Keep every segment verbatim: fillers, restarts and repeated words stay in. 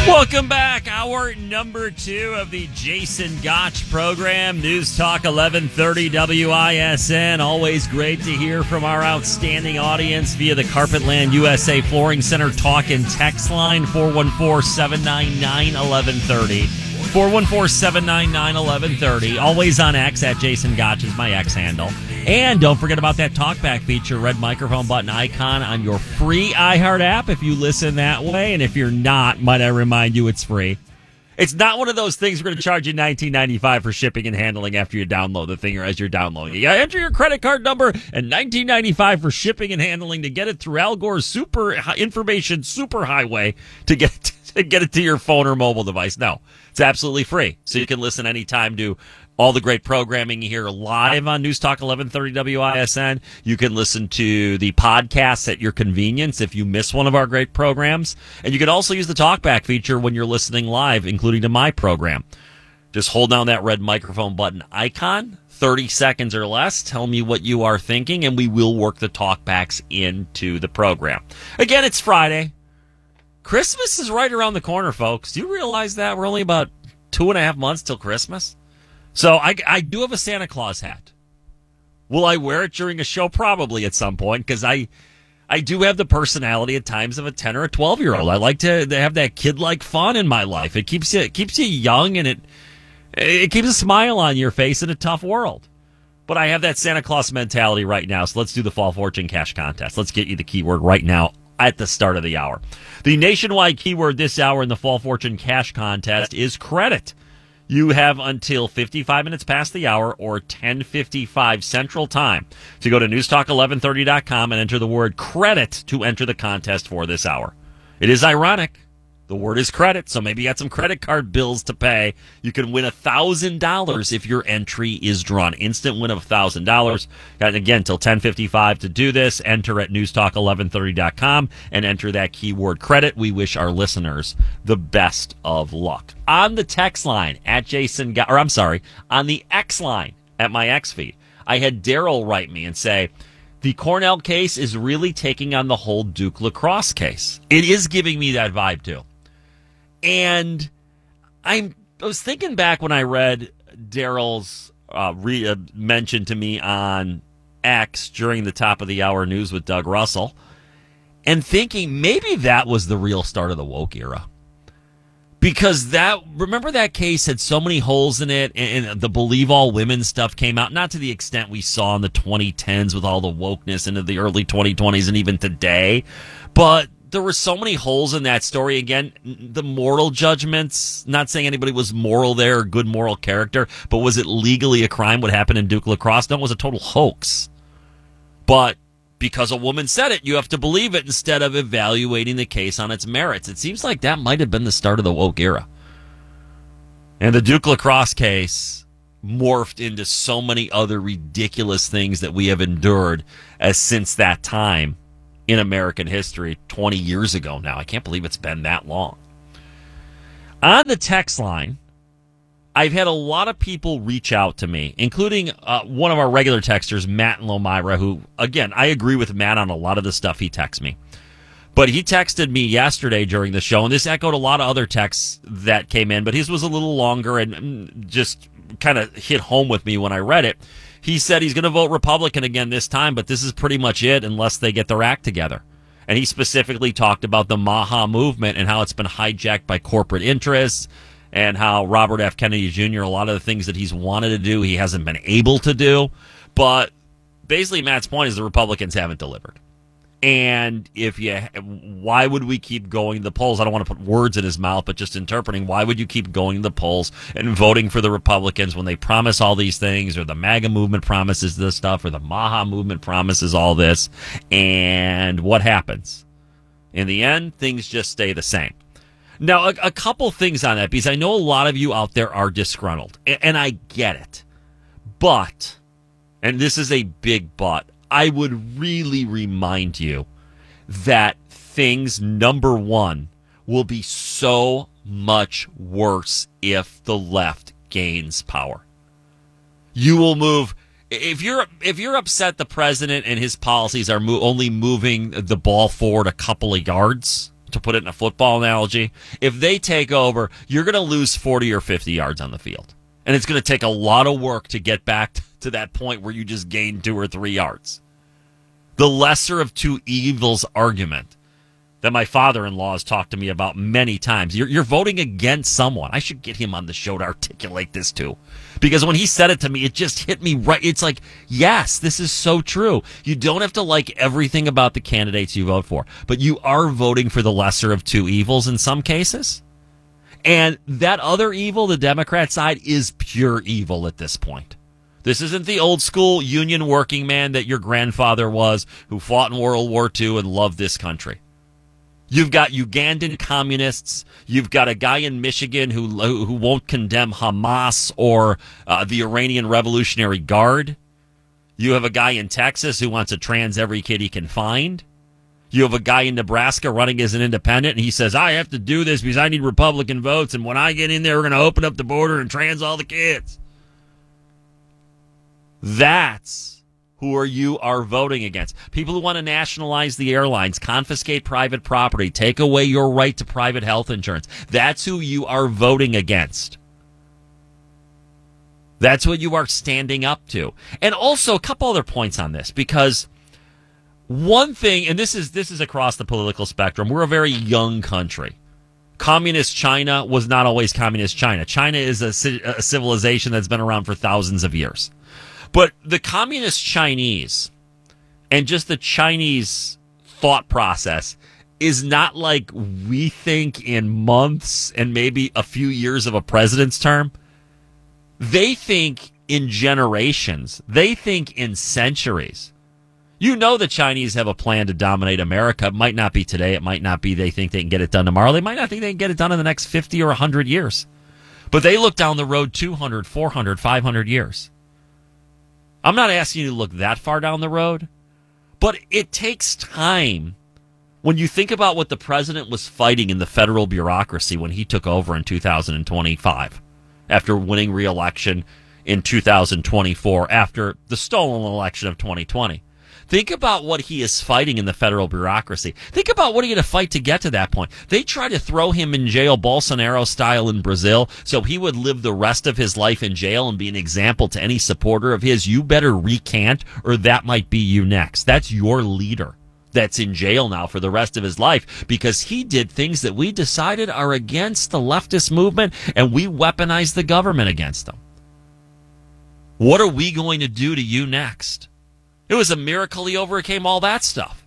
Welcome back. Hour number two of the Jason Gotch program. News Talk eleven thirty W I S N. Always great to hear from our outstanding audience via the Carpetland U S A Flooring Center talk and text line four one four, seven nine nine, one one three zero. four one four, seven nine nine, one one three zero. Always on X at Jason Gotch is my X handle. And don't forget about that talkback feature, red microphone button icon on your free iHeart app if you listen that way. And if you're not, might I remind you, it's free. It's not one of those things we're going to charge you nineteen ninety-five for shipping and handling after you download the thing or as you're downloading it. You enter your credit card number and nineteen ninety-five for shipping and handling to get it through Al Gore's super information superhighway to get to get it to your phone or mobile device. No, it's absolutely free. So you can listen anytime to all the great programming here live on News Talk eleven thirty W I S N. You can listen to the podcasts at your convenience if you miss one of our great programs. And you can also use the talkback feature when you're listening live, including to my program. Just hold down that red microphone button icon, thirty seconds or less. Tell me what you are thinking, and we will work the talkbacks into the program. Again, it's Friday. Christmas is right around the corner, folks. Do you realize that? We're only about two and a half months till Christmas. So I, I do have a Santa Claus hat. Will I wear it during a show? Probably at some point, because I I do have the personality at times of a ten or a twelve-year-old. I like to, to have that kid-like fun in my life. It keeps you it keeps you young, and it it keeps a smile on your face in a tough world. But I have that Santa Claus mentality right now, so let's do the Fall Fortune Cash Contest. Let's get you the keyword right now at the start of the hour. The nationwide keyword this hour in the Fall Fortune Cash Contest is credit. You have until fifty-five minutes past the hour or ten fifty-five Central Time to go to news talk eleven thirty dot com and enter the word credit to enter the contest for this hour. It is ironic. The word is credit, so maybe you got some credit card bills to pay. You can win one thousand dollars if your entry is drawn. Instant win of one thousand dollars. And again, till ten fifty-five to do this. Enter at news talk eleven thirty dot com and enter that keyword credit. We wish our listeners the best of luck. On the text line at Jason, Go- or I'm sorry, on the X line at my X feed, I had Daryl write me and say, the Cornell case is really taking on the whole Duke lacrosse case. It is giving me that vibe too. And I'm, I was thinking back when I read Daryl's uh, re- uh, mention to me on X during the top of the hour news with Doug Russell, and thinking maybe that was the real start of the woke era. Because that, remember that case had so many holes in it, and, and the Believe All Women stuff came out, not to the extent we saw in the twenty tens with all the wokeness into the early twenty twenties and even today, but there were so many holes in that story. Again, the moral judgments, not saying anybody was moral there or good moral character, but was it legally a crime what happened in Duke lacrosse? No, it was a total hoax. But because a woman said it, you have to believe it instead of evaluating the case on its merits. It seems like that might have been the start of the woke era. And the Duke lacrosse case morphed into so many other ridiculous things that we have endured as since that time in American history, twenty years ago now. I can't believe it's been that long. On the text line, I've had a lot of people reach out to me, including uh, one of our regular texters, Matt in Lomira, who, again, I agree with Matt on a lot of the stuff he texts me. But he texted me yesterday during the show, and this echoed a lot of other texts that came in, but his was a little longer and just kind of hit home with me when I read it. He said he's going to vote Republican again this time, but this is pretty much it unless they get their act together. And he specifically talked about the Maha movement and how it's been hijacked by corporate interests and how Robert F. Kennedy Junior, a lot of the things that he's wanted to do, he hasn't been able to do. But basically, Matt's point is the Republicans haven't delivered. And if you, why would we keep going to the polls? I don't want to put words in his mouth, but just interpreting, why would you keep going to the polls and voting for the Republicans when they promise all these things, or the MAGA movement promises this stuff, or the Maha movement promises all this, and what happens? In the end, things just stay the same. Now, a, a couple things on that, because I know a lot of you out there are disgruntled, and, and I get it. But, and this is a big but, I would really remind you that things, number one, will be so much worse if the left gains power. You will move, if you're if you're upset the president and his policies are mo- only moving the ball forward a couple of yards to put it in a football analogy, if they take over, you're going to lose forty or fifty yards on the field. And it's going to take a lot of work to get back to that point where you just gain two or three yards. The lesser of two evils argument that my father-in-law has talked to me about many times. You're, you're voting against someone. I should get him on the show to articulate this too. Because when he said it to me, it just hit me right. It's like, yes, this is so true. You don't have to like everything about the candidates you vote for, but you are voting for the lesser of two evils in some cases. And that other evil, the Democrat side, is pure evil at this point. This isn't the old school union working man that your grandfather was, who fought in World War Two and loved this country. You've got Ugandan communists. You've got a guy in Michigan who who won't condemn Hamas or uh, the Iranian Revolutionary Guard. You have a guy in Texas who wants to trans every kid he can find. You have a guy in Nebraska running as an independent, and he says, I have to do this because I need Republican votes, and when I get in there, we're going to open up the border and trans all the kids. That's who are you are voting against. People who want to nationalize the airlines, confiscate private property, take away your right to private health insurance. That's who you are voting against. That's what you are standing up to. And also a couple other points on this, because one thing, and this is this is across the political spectrum, we're a very young country. Communist China was not always communist China. China is a, a civilization that's been around for thousands of years. But the communist Chinese and just the Chinese thought process is not like we think in months and maybe a few years of a president's term. They think in generations. They think in centuries. You know the Chinese have a plan to dominate America. It might not be today. It might not be they think they can get it done tomorrow. They might not think they can get it done in the next fifty or one hundred years. But they look down the road two hundred, four hundred, five hundred years. I'm not asking you to look that far down the road, but it takes time. When you think about what the president was fighting in the federal bureaucracy when he took over in two thousand twenty-five, after winning re-election in two thousand twenty-four, after the stolen election of twenty twenty. Think about what he is fighting in the federal bureaucracy. Think about what he had to fight to get to that point. They tried to throw him in jail Bolsonaro style in Brazil so he would live the rest of his life in jail and be an example to any supporter of his. You better recant or that might be you next. That's your leader that's in jail now for the rest of his life because he did things that we decided are against the leftist movement and we weaponized the government against them. What are we going to do to you next? It was a miracle he overcame all that stuff.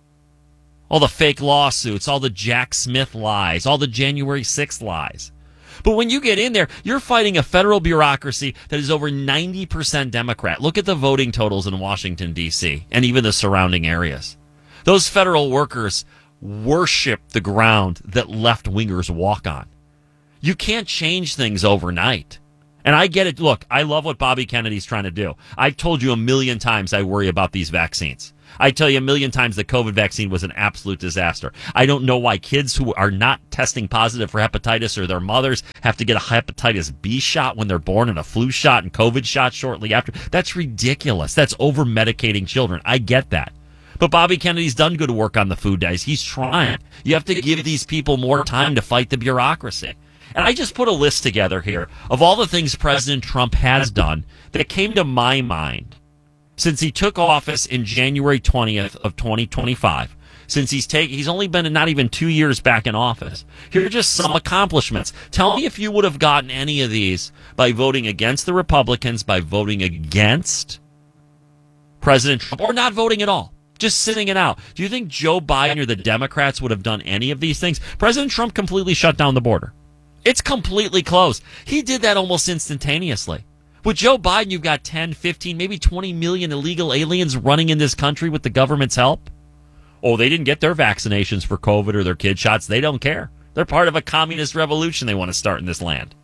All the fake lawsuits, all the Jack Smith lies, all the January sixth lies. But when you get in there, you're fighting a federal bureaucracy that is over ninety percent Democrat. Look at the voting totals in Washington, D C, and even the surrounding areas. Those federal workers worship the ground that left-wingers walk on. You can't change things overnight. And I get it. Look, I love what Bobby Kennedy's trying to do. I've told you a million times I worry about these vaccines. I tell you a million times the COVID vaccine was an absolute disaster. I don't know why kids who are not testing positive for hepatitis or their mothers have to get a hepatitis B shot when they're born and a flu shot and COVID shot shortly after. That's ridiculous. That's over-medicating children. I get that. But Bobby Kennedy's done good work on the food dyes. He's trying. You have to give these people more time to fight the bureaucracy. And I just put a list together here of all the things President Trump has done that came to my mind since he took office in January twentieth of twenty twenty-five. Since he's take, he's only been not even two years back in office. Here are just some accomplishments. Tell me if you would have gotten any of these by voting against the Republicans, by voting against President Trump, or not voting at all. Just sitting it out. Do you think Joe Biden or the Democrats would have done any of these things? President Trump completely shut down the border. It's completely closed. He did that almost instantaneously. With Joe Biden, you've got ten, fifteen, maybe twenty million illegal aliens running in this country with the government's help. Oh, they didn't get their vaccinations for COVID or their kid shots. They don't care. They're part of a communist revolution they want to start in this land.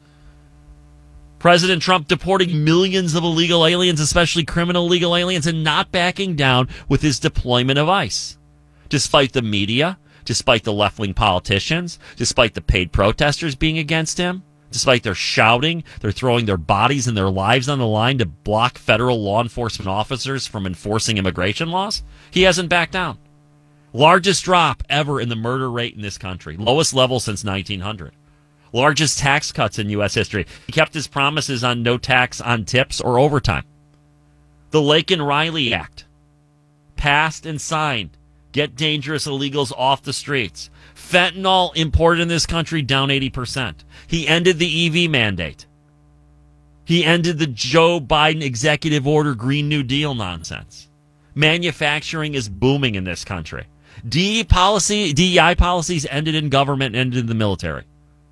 President Trump deporting millions of illegal aliens, especially criminal illegal aliens, and not backing down with his deployment of ICE. Despite the media, despite the left-wing politicians, despite the paid protesters being against him, despite their shouting, they're throwing their bodies and their lives on the line to block federal law enforcement officers from enforcing immigration laws, he hasn't backed down. Largest drop ever in the murder rate in this country. Lowest level since nineteen hundred. Largest tax cuts in U S history. He kept his promises on no tax on tips or overtime. The Laken Riley Act, passed and signed. Get dangerous illegals off the streets. Fentanyl imported in this country down eighty percent. He ended the E V mandate. He ended the Joe Biden executive order Green New Deal nonsense. Manufacturing is booming in this country. D E policy, D E I policies ended in government, ended in the military.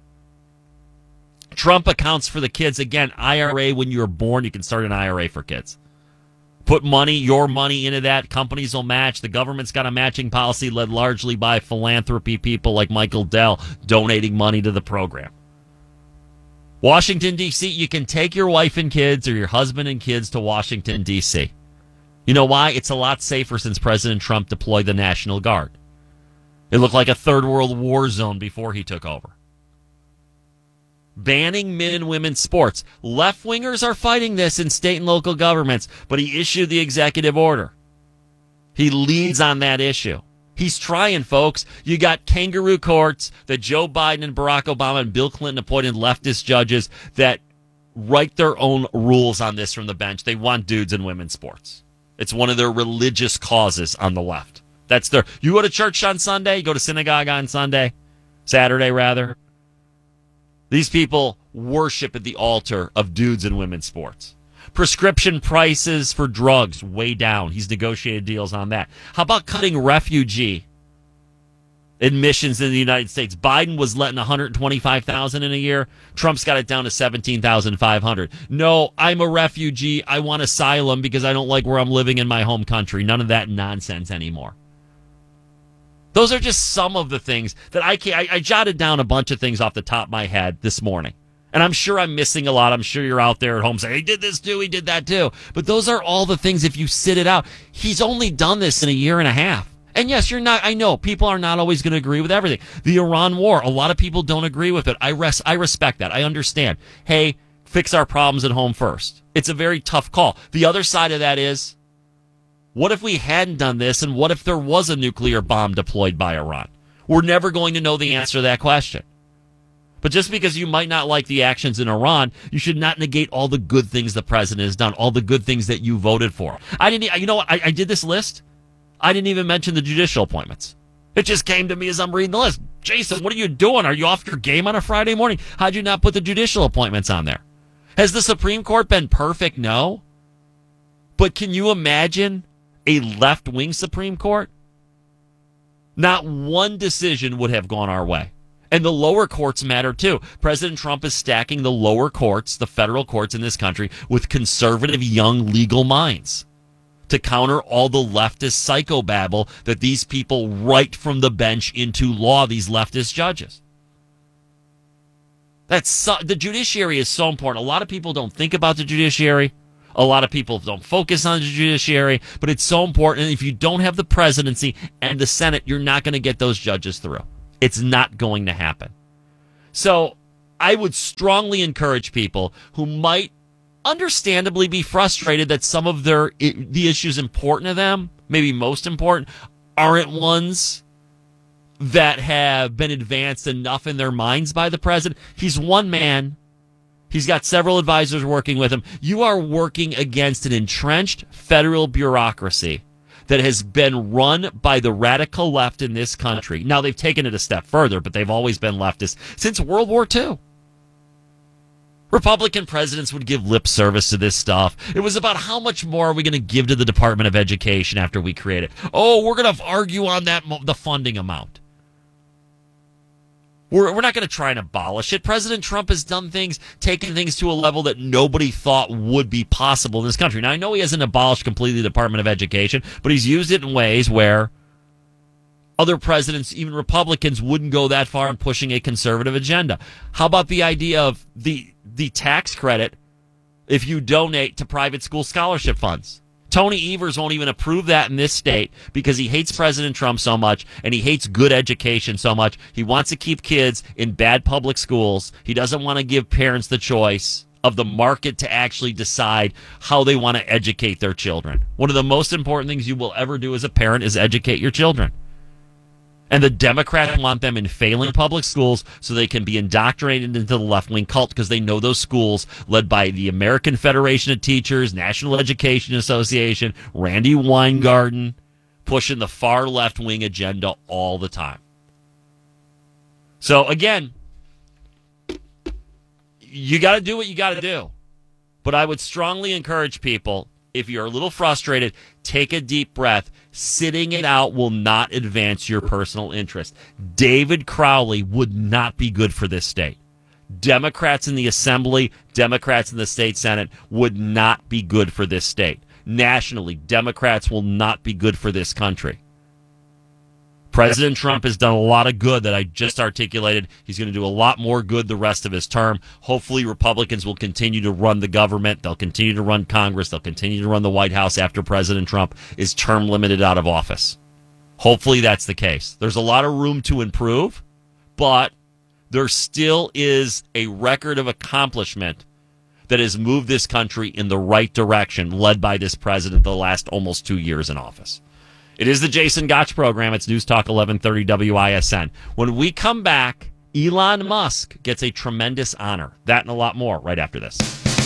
Trump accounts for the kids. Again, I R A, when you're born, you can start an I R A for kids. Put money, your money into that. Companies will match. The government's got a matching policy led largely by philanthropy people like Michael Dell donating money to the program. Washington, D C, you can take your wife and kids or your husband and kids to Washington, D C. You know why? It's a lot safer since President Trump deployed the National Guard. It looked like a third world war zone before he took over. Banning men and women's sports. Left-wingers are fighting this in state and local governments, but he issued the executive order. He leads on that issue. He's trying, folks. You got kangaroo courts that Joe Biden and Barack Obama and Bill Clinton appointed leftist judges that write their own rules on this from the bench. They want dudes in women's sports. It's one of their religious causes on the left. That's their. You go to church on Sunday, you go to synagogue on Sunday, Saturday rather. These people worship at the altar of dudes in women's sports. Prescription prices for drugs way down. He's negotiated deals on that. How about cutting refugee admissions in the United States? Biden was letting one hundred twenty-five thousand in a year. Trump's got it down to seventeen thousand five hundred. No, I'm a refugee. I want asylum because I don't like where I'm living in my home country. None of that nonsense anymore. Those are just some of the things that I can't. I, I jotted down a bunch of things off the top of my head this morning. And I'm sure I'm missing a lot. I'm sure you're out there at home saying, he did this too, he did that too. But those are all the things, if you sit it out. He's only done this in a year and a half. And yes, you're not, I know, people are not always going to agree with everything. The Iran war, a lot of people don't agree with it. I res- I respect that. I understand. Hey, fix our problems at home first. It's a very tough call. The other side of that is, what if we hadn't done this, and what if there was a nuclear bomb deployed by Iran? We're never going to know the answer to that question. But just because you might not like the actions in Iran, you should not negate all the good things the president has done, all the good things that you voted for. I didn't. You know what? I, I did this list. I didn't even mention the judicial appointments. It just came to me as I'm reading the list. Jason, what are you doing? Are you off your game on a Friday morning? How'd you not put the judicial appointments on there? Has the Supreme Court been perfect? No. But can you imagine a left-wing Supreme Court? Not one decision would have gone our way. And the lower courts matter too. President Trump is stacking the lower courts, the federal courts in this country, with conservative young legal minds to counter all the leftist psychobabble that these people write from the bench into law, these leftist judges. That's so, the judiciary is so important. A lot of people don't think about the judiciary. A lot of people don't focus on the judiciary, but it's so important. And if you don't have the presidency and the Senate, you're not going to get those judges through. It's not going to happen. So I would strongly encourage people who might understandably be frustrated that some of their the issues important to them, maybe most important, aren't ones that have been advanced enough in their minds by the president. He's one man. He's got several advisors working with him. You are working against an entrenched federal bureaucracy that has been run by the radical left in this country. Now, they've taken it a step further, but they've always been leftist since World War Two. Republican presidents would give lip service to this stuff. It was about how much more are we going to give to the Department of Education after we create it. Oh, we're going to argue on that the funding amount. We're, we're not going to try and abolish it. President Trump has done things, taken things to a level that nobody thought would be possible in this country. Now, I know he hasn't abolished completely the Department of Education, but he's used it in ways where other presidents, even Republicans, wouldn't go that far in pushing a conservative agenda. How about the idea of the the tax credit if you donate to private school scholarship funds? Tony Evers won't even approve that in this state because he hates President Trump so much and he hates good education so much. He wants to keep kids in bad public schools. He doesn't want to give parents the choice of the market to actually decide how they want to educate their children. One of the most important things you will ever do as a parent is educate your children. And the Democrats want them in failing public schools so they can be indoctrinated into the left-wing cult because they know those schools, led by the American Federation of Teachers, National Education Association, Randy Weingarten, pushing the far left-wing agenda all the time. So, again, you got to do what you got to do. But I would strongly encourage people, if you're a little frustrated, take a deep breath. Sitting it out will not advance your personal interest. David Crowley would not be good for this state. Democrats in the Assembly, Democrats in the state Senate would not be good for this state. Nationally, Democrats will not be good for this country. President Trump has done a lot of good that I just articulated. He's going to do a lot more good the rest of his term. Hopefully, Republicans will continue to run the government. They'll continue to run Congress. They'll continue to run the White House after President Trump is term limited out of office. Hopefully, that's the case. There's a lot of room to improve, but there still is a record of accomplishment that has moved this country in the right direction, led by this president the last almost two years in office. It is the Jason Gotch program. It's News Talk eleven thirty W I S N. When we come back, Elon Musk gets a tremendous honor. That and a lot more right after this.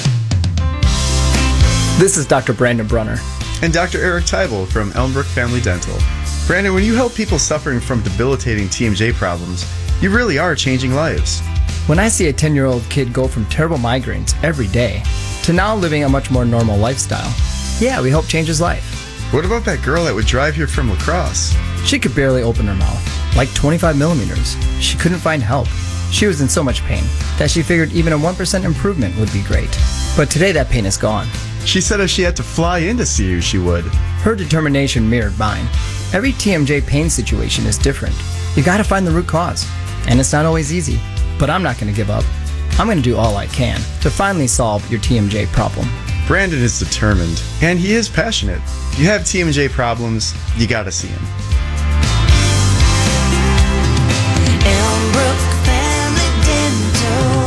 This is Doctor Brandon Brunner. And Doctor Eric Teibel from Elmbrook Family Dental. Brandon, when you help people suffering from debilitating T M J problems, you really are changing lives. When I see a ten-year-old kid go from terrible migraines every day to now living a much more normal lifestyle, yeah, we help change his life. What about that girl that would drive here from La Crosse? She could barely open her mouth, like twenty-five millimeters. She couldn't find help. She was in so much pain that she figured even a one percent improvement would be great. But today that pain is gone. She said if she had to fly in to see you, she would. Her determination mirrored mine. Every T M J pain situation is different. You gotta find the root cause. And it's not always easy. But I'm not gonna give up. I'm gonna do all I can to finally solve your T M J problem. Brandon is determined, and he is passionate. If you have T M J problems, you gotta see him. Elmbrook Family Dental.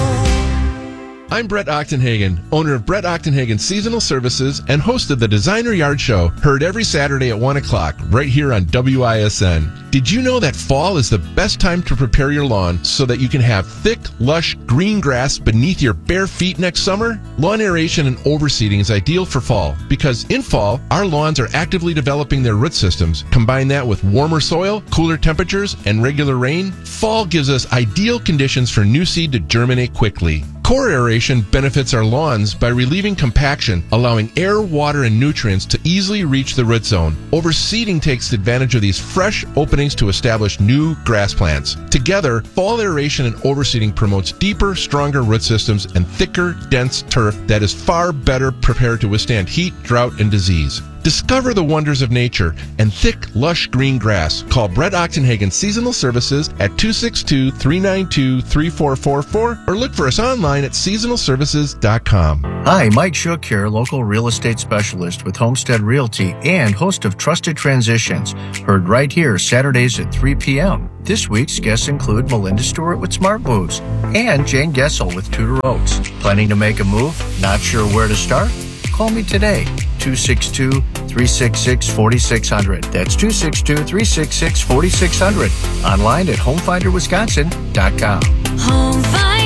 I'm Brett Ochtenhagen, owner of Brett Ochtenhagen Seasonal Services and host of the Designer Yard Show, heard every Saturday at one o'clock, right here on W I S N. Did you know that fall is the best time to prepare your lawn so that you can have thick, lush green grass beneath your bare feet next summer? Lawn aeration and overseeding is ideal for fall because in fall, our lawns are actively developing their root systems. Combine that with warmer soil, cooler temperatures, and regular rain, fall gives us ideal conditions for new seed to germinate quickly. Core aeration benefits our lawns by relieving compaction, allowing air, water, and nutrients to easily reach the root zone. Overseeding takes advantage of these fresh openings to establish new grass plants. Together, fall aeration and overseeding promotes deeper, stronger root systems and thicker, dense turf that is far better prepared to withstand heat, drought, and disease. Discover the wonders of nature and thick, lush green grass. Call Brett Ochtenhagen Seasonal Services at two six two, three nine two, three four four four or look for us online at seasonal services dot com. Hi, Mike Shook here, local real estate specialist with Homestead Realty and host of Trusted Transitions, heard right here Saturdays at three p.m. This week's guests include Melinda Stewart with Smart Moves and Jane Gessel with Tudor Oaks. Planning to make a move? Not sure where to start? Call me today, two six two, three six six, four six zero zero. That's two six two, three six six, four six zero zero. Online at home finder wisconsin dot com. home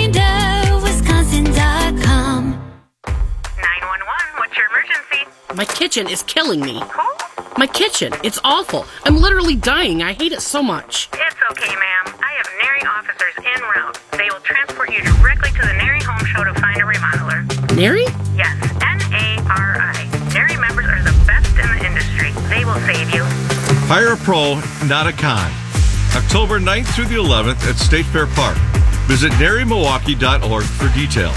finder wisconsin dot com. nine one one, what's your emergency? My kitchen is killing me. Who? My kitchen. It's awful. I'm literally dying. I hate it so much. It's okay, ma'am. I have Nary officers en route. They will transport you directly to the Nary Home Show to find a remodeler. Nary? Yes, N A R I. Nary members are the best in the industry. They will save you. Hire a pro, not a con. October ninth through the eleventh at State Fair Park. Visit Nary Milwaukee dot org for details.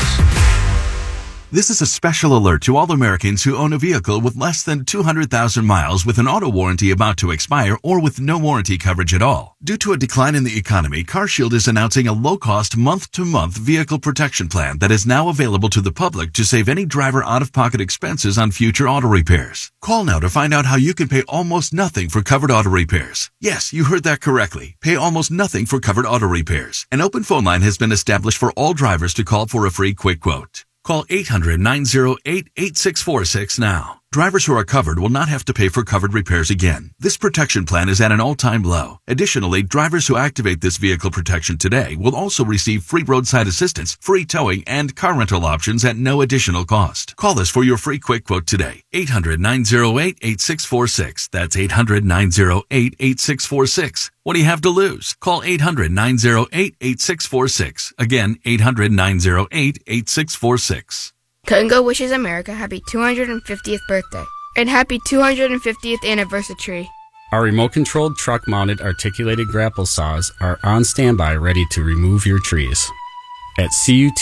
This is a special alert to all Americans who own a vehicle with less than two hundred thousand miles with an auto warranty about to expire or with no warranty coverage at all. Due to a decline in the economy, CarShield is announcing a low-cost month-to-month vehicle protection plan that is now available to the public to save any driver out-of-pocket expenses on future auto repairs. Call now to find out how you can pay almost nothing for covered auto repairs. Yes, you heard that correctly. Pay almost nothing for covered auto repairs. An open phone line has been established for all drivers to call for a free quick quote. Call eight hundred, nine oh eight, eight six four six now. Drivers who are covered will not have to pay for covered repairs again. This protection plan is at an all-time low. Additionally, drivers who activate this vehicle protection today will also receive free roadside assistance, free towing, and car rental options at no additional cost. Call us for your free quick quote today. eight hundred, nine oh eight, eight six four six. That's eight hundred, nine oh eight, eight six four six. What do you have to lose? Call eight hundred, nine oh eight, eight six four six. Again, eight hundred, nine oh eight, eight six four six. Kungo wishes America happy two hundred fiftieth birthday and happy two hundred fiftieth anniversary. Our remote-controlled truck-mounted articulated grapple saws are on standby ready to remove your trees at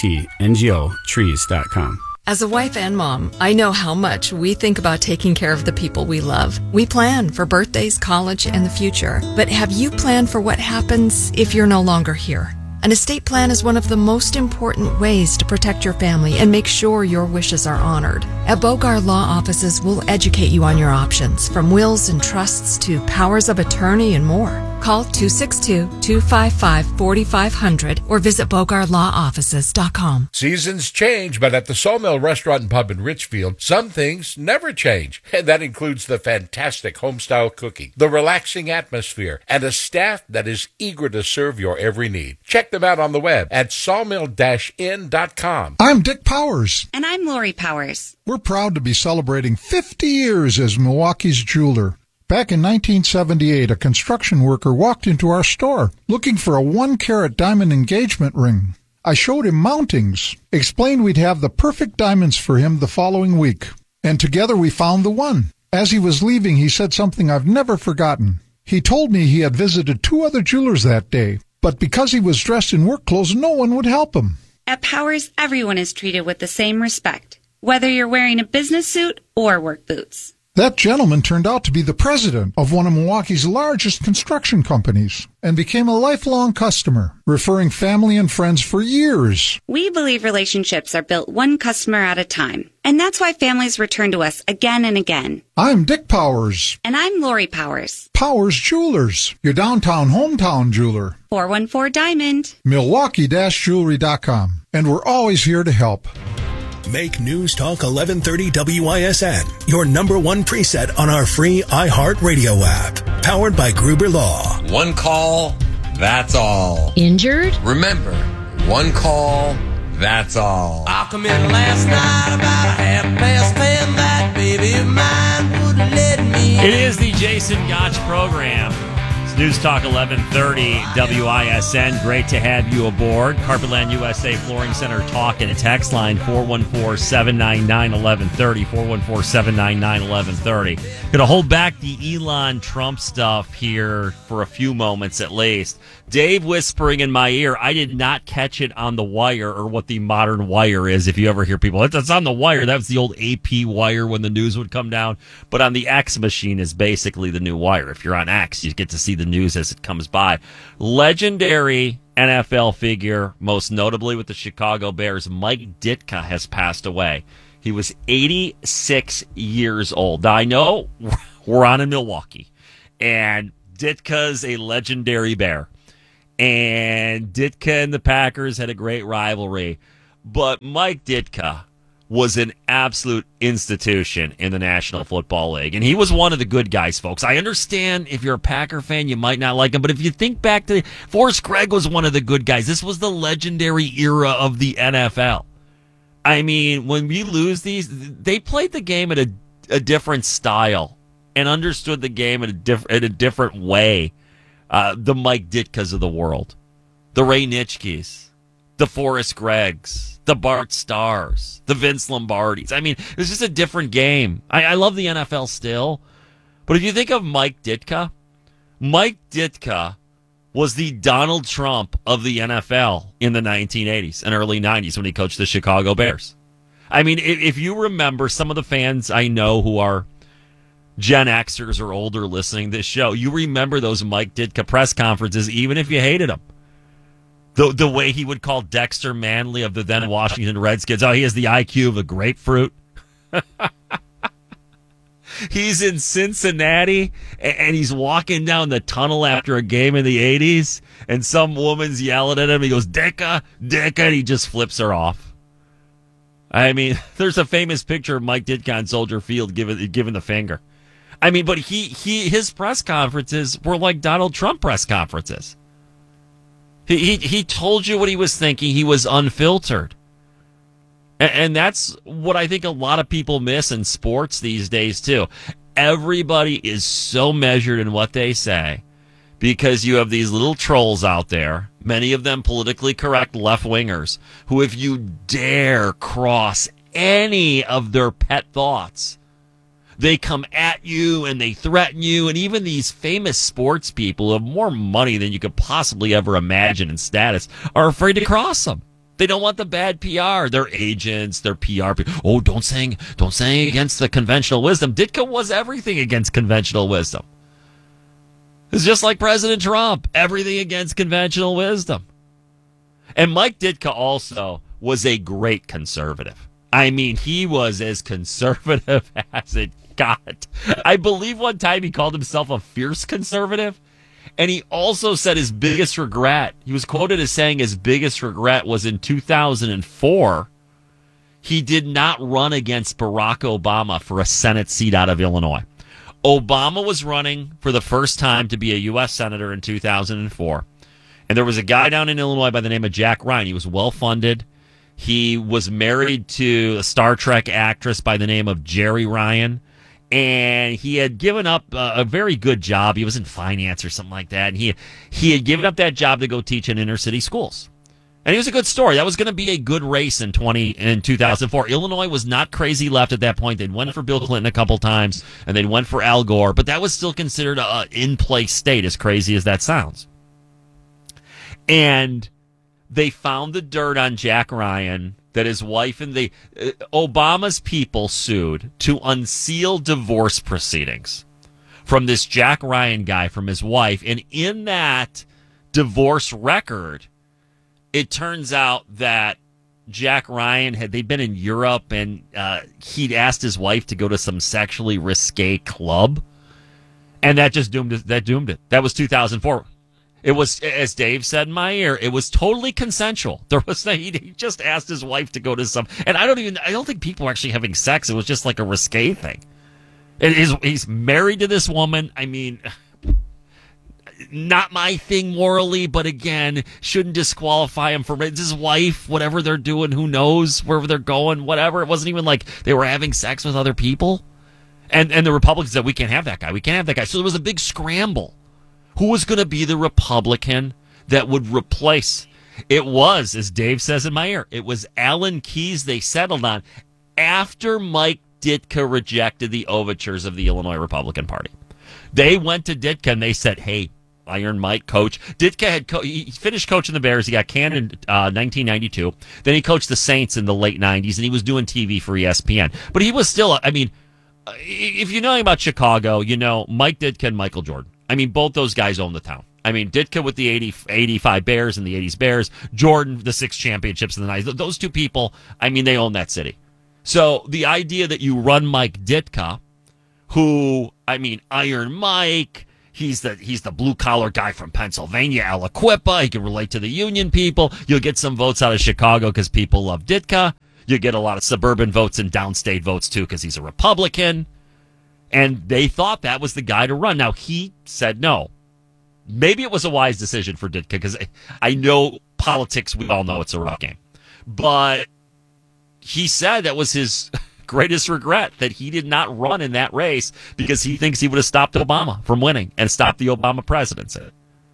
cutngo trees dot com. As a wife and mom, I know how much we think about taking care of the people we love. We plan for birthdays, college, and the future. But have you planned for what happens if you're no longer here? An estate plan is one of the most important ways to protect your family and make sure your wishes are honored. At Bogar Law Offices, we'll educate you on your options, from wills and trusts to powers of attorney and more. Call two six two, two five five, four five zero zero or visit bogar law offices dot com. Seasons change, but at the Sawmill Restaurant and Pub in Richfield, some things never change. And that includes the fantastic homestyle cooking, the relaxing atmosphere, and a staff that is eager to serve your every need. Check them out on the web at sawmill dash inn dot com. I'm Dick Powers. And I'm Lori Powers. We're proud to be celebrating fifty years as Milwaukee's jeweler. Back in nineteen seventy-eight, a construction worker walked into our store looking for a one-carat diamond engagement ring. I showed him mountings, explained we'd have the perfect diamonds for him the following week, and together we found the one. As he was leaving, he said something I've never forgotten. He told me he had visited two other jewelers that day, but because he was dressed in work clothes, no one would help him. At Powers, everyone is treated with the same respect, whether you're wearing a business suit or work boots. That gentleman turned out to be the president of one of Milwaukee's largest construction companies and became a lifelong customer, referring family and friends for years. We believe relationships are built one customer at a time, and that's why families return to us again and again. I'm Dick Powers. And I'm Lori Powers. Powers Jewelers, your downtown hometown jeweler. four one four Diamond. Milwaukee Jewelry dot com. And we're always here to help. Make News Talk eleven thirty W I S N your number one preset on our free iHeartRadio app. Powered by Gruber Law. One call, that's all. Injured? Remember, one call, that's all. I come in last night about a half past ten. That baby of mine wouldn't let me. It is the Jason Gotch program. It's News Talk eleven thirty W I S N. Great to have you aboard. Carpetland U S A Flooring Center talk and text line four one four, seven nine nine, one one three zero, four one four, seven nine nine, one one three zero. Going to hold back the Elon Trump stuff here for a few moments at least. Dave whispering in my ear, I did not catch it on the wire, or what the modern wire is. If you ever hear people, it's on the wire. That was the old A P wire when the news would come down. But on the X machine is basically the new wire. If you're on X, you get to see the news as it comes by. Legendary N F L figure, most notably with the Chicago Bears, Mike Ditka has passed away. He was eighty-six years old. Now, I know we're on in Milwaukee, and Ditka's a legendary Bear. And Ditka and the Packers had a great rivalry. But Mike Ditka was an absolute institution in the National Football League. And he was one of the good guys, folks. I understand if you're a Packer fan, you might not like him. But if you think back to Forrest Gregg was one of the good guys. This was the legendary era of the N F L. I mean, when we lose these, they played the game at a, a different style and understood the game in a, diff, in a different way. Uh, the Mike Ditkas of the world, the Ray Nitschkes, the Forrest Greggs, the Bart Starrs, the Vince Lombardis. I mean, it was just a different game. I, I love the N F L still, but if you think of Mike Ditka, Mike Ditka was the Donald Trump of the N F L in the nineteen eighties and early nineties when he coached the Chicago Bears. I mean, if, if you remember, some of the fans I know who are Gen Xers or older listening to this show, you remember those Mike Ditka press conferences, even if you hated him. The the way he would call Dexter Manley of the then Washington Redskins, oh, he has the I Q of a grapefruit. He's in Cincinnati, and he's walking down the tunnel after a game in the eighties, and some woman's yelling at him. He goes, Dicka, Dicka, and he just flips her off. I mean, there's a famous picture of Mike Ditka on Soldier Field giving giving the finger. I mean, but he, he his press conferences were like Donald Trump press conferences. He he, he told you what he was thinking. He was unfiltered. And, and that's what I think a lot of people miss in sports these days, too. Everybody is so measured in what they say because you have these little trolls out there, many of them politically correct left-wingers, who if you dare cross any of their pet thoughts, they come at you and they threaten you. And even these famous sports people who have more money than you could possibly ever imagine in status are afraid to cross them. They don't want the bad P R. Their agents, their P R people. Oh, don't say, don't say against the conventional wisdom. Ditka was everything against conventional wisdom. It's just like President Trump. Everything against conventional wisdom. And Mike Ditka also was a great conservative. I mean, he was as conservative as it got. I believe one time he called himself a fierce conservative. And he also said his biggest regret, he was quoted as saying his biggest regret was in two thousand four, he did not run against Barack Obama for a Senate seat out of Illinois. Obama was running for the first time to be a U S senator in two thousand four. And there was a guy down in Illinois by the name of Jack Ryan. He was well-funded. He was married to a Star Trek actress by the name of Jerry Ryan. And he had given up a, a very good job. He was in finance or something like that. And he he had given up that job to go teach in inner city schools. And it was a good story. That was going to be a good race in twenty in two thousand four. Illinois was not crazy left at that point. They'd went for Bill Clinton a couple times, and they went for Al Gore. But that was still considered a in-play state, as crazy as that sounds. And they found the dirt on Jack Ryan that his wife and the uh, Obama's people sued to unseal divorce proceedings from this Jack Ryan guy from his wife. And in that divorce record, it turns out that Jack Ryan had, they'd been in Europe and uh, he'd asked his wife to go to some sexually risque club. And that just doomed it. That doomed it. That was two thousand four. It was, as Dave said in my ear, it was totally consensual. There was no, he, he just asked his wife to go to some, and I don't even, I don't think people were actually having sex. It was just like a risque thing. It is, he's married to this woman. I mean, not my thing morally, but again, shouldn't disqualify him for it's his wife, whatever they're doing, who knows, wherever they're going, whatever. It wasn't even like they were having sex with other people. And, and the Republicans said, we can't have that guy. We can't have that guy. So there was a big scramble. Who was going to be the Republican that would replace? It was, as Dave says in my ear, it was Alan Keyes they settled on after Mike Ditka rejected the overtures of the Illinois Republican Party. They went to Ditka and they said, hey, Iron Mike, coach. Ditka had co- he finished coaching the Bears. He got canned in uh, nineteen ninety-two. Then he coached the Saints in the late nineties, and he was doing T V for E S P N. But he was still, I mean, if you know anything about Chicago, you know Mike Ditka and Michael Jordan. I mean, both those guys own the town. I mean, Ditka with the eighty, eighty-five Bears and the eighties Bears, Jordan, the six championships in the nineties. Those two people, I mean, they own that city. So the idea that you run Mike Ditka, who, I mean, Iron Mike, he's the he's the blue-collar guy from Pennsylvania, Aliquippa, he can relate to the union people. You'll get some votes out of Chicago because people love Ditka. You get a lot of suburban votes and downstate votes, too, because he's a Republican. And they thought that was the guy to run. Now, he said no. Maybe it was a wise decision for Ditka, because I know politics, we all know it's a rough game. But he said that was his greatest regret, that he did not run in that race because he thinks he would have stopped Obama from winning and stopped the Obama presidency.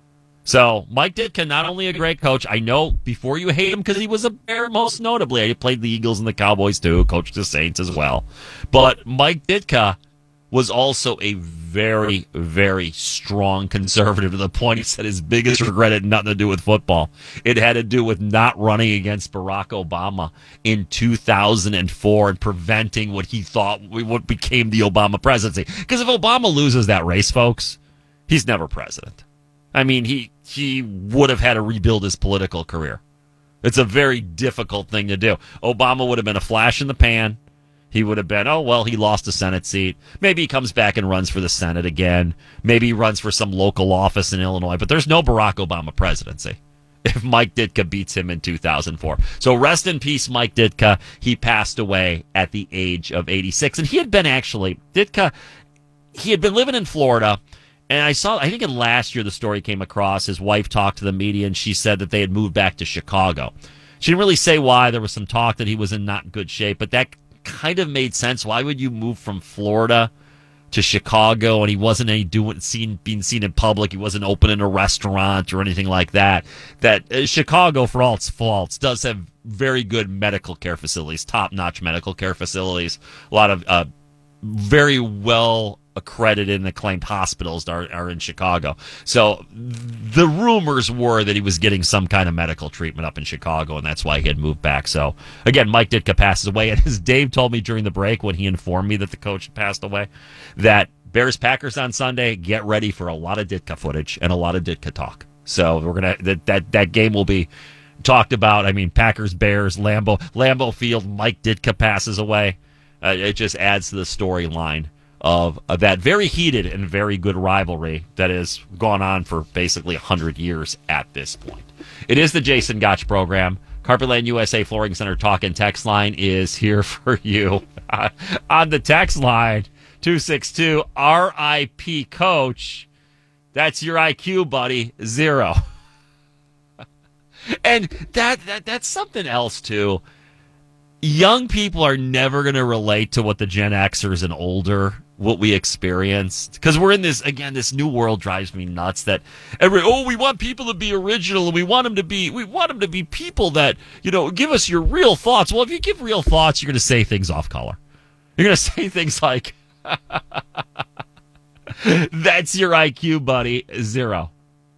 So, Mike Ditka, not only a great coach, I know before you hate him because he was a Bear, most notably. He played the Eagles and the Cowboys, too, coached the Saints as well. But Mike Ditka was also a very, very strong conservative to the point he said his biggest regret had nothing to do with football. It had to do with not running against Barack Obama in two thousand four and preventing what he thought what became the Obama presidency. Because if Obama loses that race, folks, he's never president. I mean, he he would have had to rebuild his political career. It's a very difficult thing to do. Obama would have been a flash in the pan. He would have been, oh, well, he lost a Senate seat. Maybe he comes back and runs for the Senate again. Maybe he runs for some local office in Illinois. But there's no Barack Obama presidency. if Mike Ditka beats him in two thousand four. So rest in peace, Mike Ditka. He passed away at the age of eighty-six. And he had been actually, Ditka, he had been living in Florida. And I saw, I think in last year the story came across. His wife talked to the media and she said that they had moved back to Chicago. She didn't really say why. There was some talk that he was in not good shape, but that kind of made sense. Why would you move from Florida to Chicago, and he wasn't any doing seen being seen in public. He wasn't opening a restaurant or anything like that. That uh, Chicago, for all its faults, does have very good medical care facilities, top-notch medical care facilities. A lot of uh, very well accredited and acclaimed hospitals are, are in Chicago. So the rumors were that he was getting some kind of medical treatment up in Chicago, and that's why he had moved back. So again, Mike Ditka passes away, and as Dave told me during the break when he informed me that the coach had passed away, that Bears Packers on Sunday, get ready for a lot of Ditka footage and a lot of Ditka talk. So we're gonna that that, that game will be talked about. I mean, Packers Bears, Lambeau Lambeau Field, Mike Ditka passes away. Uh, it just adds to the storyline of, of that very heated and very good rivalry that has gone on for basically one hundred years at this point. It is the Jason Gotch program. Carpetland U S A Flooring Center talk and text line is here for you. Uh, on the text line, two six two R I P Coach. That's your I Q, buddy. Zero. And that, that that's something else, too. Young people are never going to relate to what the Gen Xers and older, what we experienced. Because we're in this, again, this new world drives me nuts that, every, oh, we want people to be original, and we want them to be, we want them to be people that, you know, give us your real thoughts. Well, if you give real thoughts, you're going to say things off color. You're going to say things like, that's your I Q, buddy. Zero.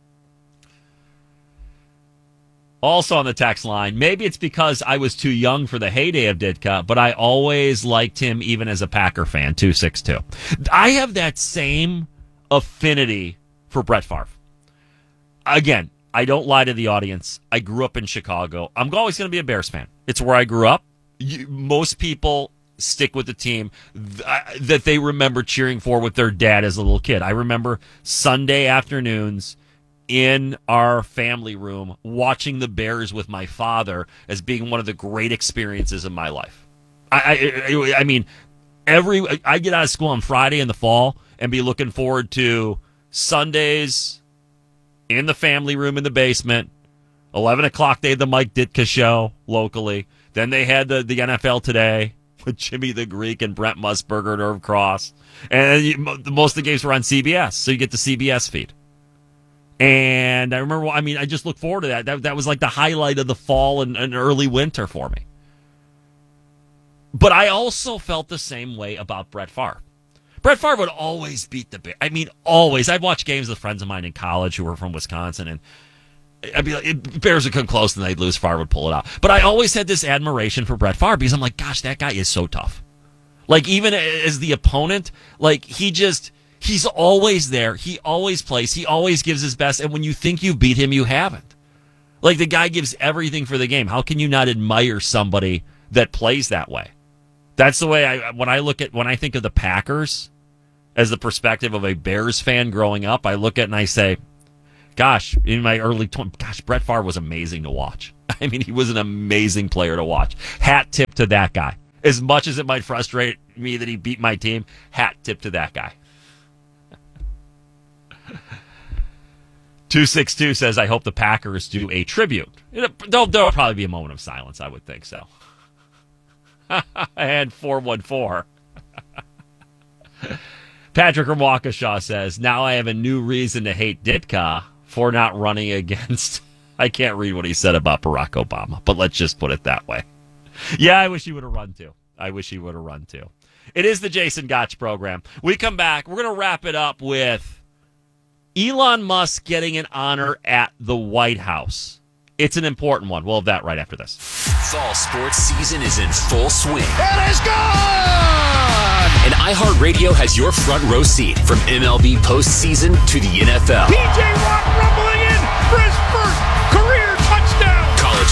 Also on the text line, maybe it's because I was too young for the heyday of Ditka, but I always liked him even as a Packer fan, two six two. I have that same affinity for Brett Favre. Again, I don't lie to the audience. I grew up in Chicago. I'm always going to be a Bears fan. It's where I grew up. You, most people stick with the team th- that they remember cheering for with their dad as a little kid. I remember Sunday afternoons in our family room watching the Bears with my father as being one of the great experiences of my life. I, I, I mean, every I get out of school on Friday in the fall and be looking forward to Sundays in the family room in the basement. eleven o'clock, they had the Mike Ditka show locally. Then they had the, the N F L Today with Jimmy the Greek and Brent Musburger and Irv Cross. And you, most of the games were on C B S, so you get the C B S feed. And I remember, I mean, I just look forward to that. That, that was like the highlight of the fall and, and early winter for me. But I also felt the same way about Brett Favre. Brett Favre would always beat the Bears. I mean, always. I'd watch games with friends of mine in college who were from Wisconsin, and I'd be like, Bears would come close and they'd lose. Favre would pull it out. But I always had this admiration for Brett Favre because I'm like, gosh, that guy is so tough. Like, even as the opponent, like, he just... He's always there. He always plays. He always gives his best. And when you think you beat him, you haven't. Like, the guy gives everything for the game. How can you not admire somebody that plays that way? That's the way I, when I look at, when I think of the Packers as the perspective of a Bears fan growing up, I look at it and I say, gosh, in my early twenties, gosh, Brett Favre was amazing to watch. I mean, he was an amazing player to watch. Hat tip to that guy. As much as it might frustrate me that he beat my team, hat tip to that guy. two six two says, I hope the Packers do a tribute. There'll, there'll probably be a moment of silence. I would think so. And four one four. Patrick from Waukesha says, now I have a new reason to hate Ditka for not running against... I can't read what he said about Barack Obama, but let's just put it that way. Yeah, I wish he would have run too. I wish he would have run too. It is the Jason Gotch program. We come back. We're going to wrap it up with Elon Musk getting an honor at the White House. It's an important one. We'll have that right after this. Fall sports season is in full swing. It is gone! And iHeartRadio has your front row seat from M L B postseason to the N F L. P J Watt rumbling in for his first career touchdown. College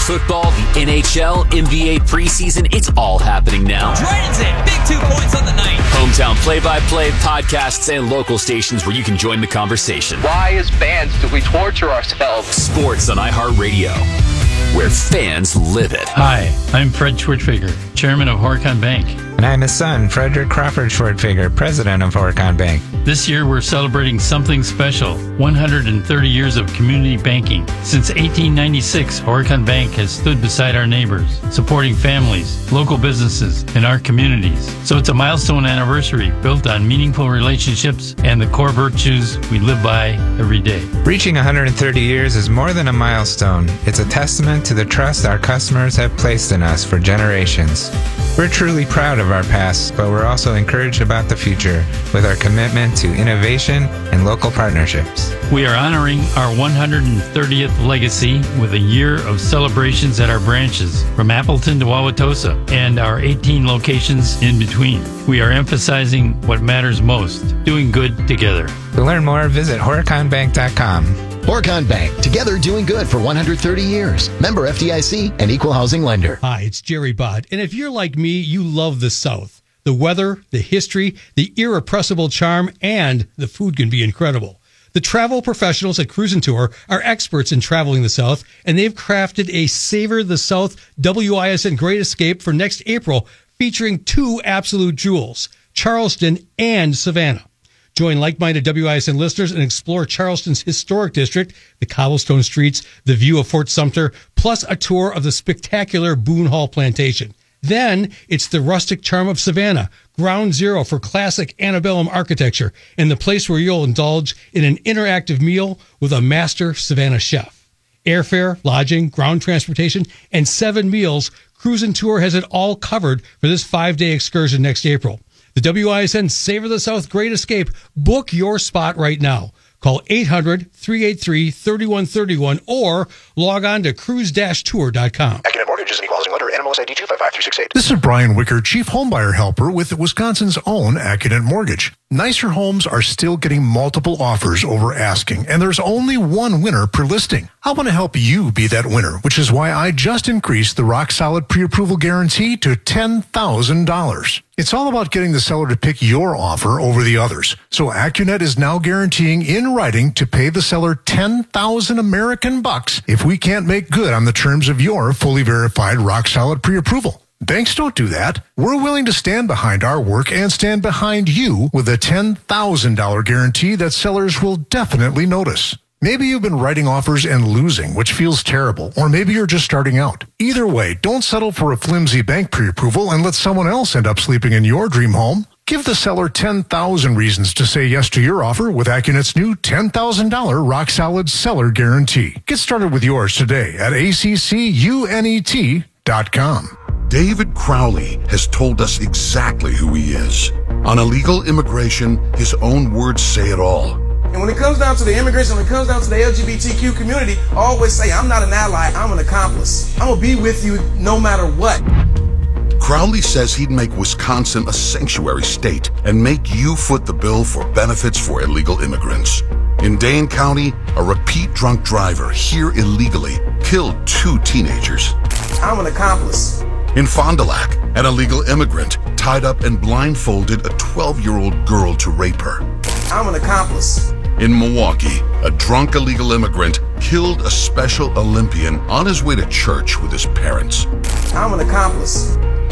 football, the N H L, N B A preseason, it's all happening now. Transit, big two points on the night. Hometown play-by-play, podcasts, and local stations where you can join the conversation. Why, as fans, do we torture ourselves? Sports on iHeartRadio, where fans live it. Hi, I'm Fred Schwartfeger, chairman of Horicon Bank. And I'm his son, Frederick Crawford Schwartfeger, president of Horicon Bank. This year we're celebrating something special, one hundred thirty years of community banking. Since eighteen ninety-six, Horicon Bank has stood beside our neighbors, supporting families, local businesses, and our communities. So it's a milestone anniversary built on meaningful relationships and the core virtues we live by every day. Reaching one hundred thirty years is more than a milestone. It's a testament to the trust our customers have placed in us for generations. We're truly proud of our past, but we're also encouraged about the future with our commitment to innovation and local partnerships. We are honoring our one hundred thirtieth legacy with a year of celebrations at our branches, from Appleton to Wauwatosa, and our eighteen locations in between. We are emphasizing what matters most, doing good together. To learn more, visit horicon bank dot com. Horicon Bank, together doing good for one hundred thirty years. Member F D I C and equal housing lender. Hi, it's Jerry Bott. And if you're like me, you love the South. The weather, the history, the irrepressible charm, and the food can be incredible. The travel professionals at Cruise and Tour are experts in traveling the South, and they've crafted a Savor the South W I S N Great Escape for next April, featuring two absolute jewels, Charleston and Savannah. Join like-minded W I S N listeners and explore Charleston's historic district, the cobblestone streets, the view of Fort Sumter, plus a tour of the spectacular Boone Hall Plantation. Then it's the rustic charm of Savannah, ground zero for classic antebellum architecture, and the place where you'll indulge in an interactive meal with a master Savannah chef. Airfare, lodging, ground transportation, and seven meals, Cruise and Tour has it all covered for this five-day excursion next April. The W I S N Savor the South Great Escape. Book your spot right now. Call eight hundred, three eight three, three one three one or log on to cruise dash tour dot com. Accunet Mortgages and Equal Housing Lender, N M L S I D two five five three six eight. This is Brian Wicker, Chief Homebuyer Helper with Wisconsin's own Accunet Mortgage. Nicer homes are still getting multiple offers over asking, and there's only one winner per listing. I want to help you be that winner, which is why I just increased the rock-solid pre-approval guarantee to ten thousand dollars. It's all about getting the seller to pick your offer over the others. So Accunet is now guaranteeing in writing to pay the seller ten thousand American bucks if we can't make good on the terms of your fully verified rock-solid pre-approval. Banks don't do that. We're willing to stand behind our work and stand behind you with a ten thousand dollars guarantee that sellers will definitely notice. Maybe you've been writing offers and losing, which feels terrible, or maybe you're just starting out. Either way, don't settle for a flimsy bank pre-approval and let someone else end up sleeping in your dream home. Give the seller ten thousand reasons to say yes to your offer with Accunet's new ten thousand dollars rock-solid seller guarantee. Get started with yours today at A C C U N E T dot com. David Crowley has told us exactly who he is. On illegal immigration, his own words say it all. And when it comes down to the immigration, when it comes down to the L G B T Q community, I always say, I'm not an ally, I'm an accomplice. I'm going to be with you no matter what. Crowley says he'd make Wisconsin a sanctuary state and make you foot the bill for benefits for illegal immigrants. In Dane County, a repeat drunk driver here illegally killed two teenagers. I'm an accomplice. In Fond du Lac, an illegal immigrant tied up and blindfolded a twelve-year-old girl to rape her. I'm an accomplice. In Milwaukee, a drunk illegal immigrant killed a Special Olympian on his way to church with his parents. I'm an accomplice.